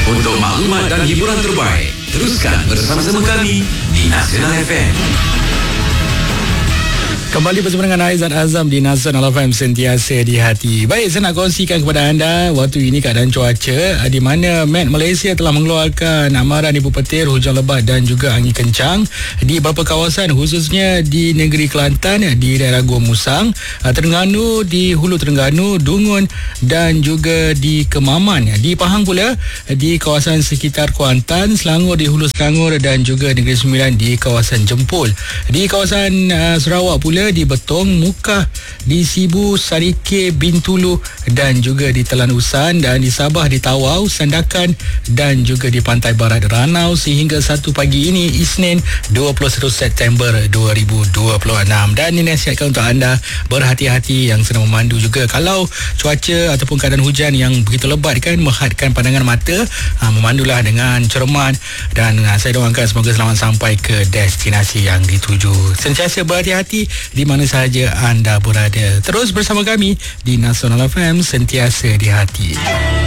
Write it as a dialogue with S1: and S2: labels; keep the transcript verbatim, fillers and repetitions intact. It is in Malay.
S1: Untuk maklumat dan hiburan terbaik, teruskan bersama-sama kami di Nasional F M.
S2: Kembali bersama dengan Aizat Azam di Nasional F M, sentiasa di hati. Baik, saya nak kongsikan kepada anda waktu ini keadaan cuaca di mana Met Malaysia telah mengeluarkan amaran ibu petir, hujan lebat dan juga angin kencang di beberapa kawasan, khususnya di negeri Kelantan, di daerah Gua Musang, Terengganu, di Hulu Terengganu, Dungun dan juga di Kemaman. Di Pahang pula di kawasan sekitar Kuantan, Selangor di Hulu Selangor dan juga Negeri Sembilan di kawasan Jempol. Di kawasan uh, Sarawak pula di Betong, Mukah, di Sibu, Sarike, Bintulu dan juga di Telan Usan, dan di Sabah di Tawau, Sandakan dan juga di Pantai Barat Ranau sehingga satu pagi ini, Isnin dua puluh satu September dua ribu dua puluh enam. Dan ini nasihatkan untuk anda berhati-hati yang sedang memandu juga. Kalau cuaca ataupun keadaan hujan yang begitu lebat kan, menghadkan pandangan mata, ha, memandulah dengan cermat dan ha, saya doakan semoga selamat sampai ke destinasi yang dituju. Sentiasa berhati-hati di mana sahaja anda berada. Terus bersama kami di Nasional F M, sentiasa di hati.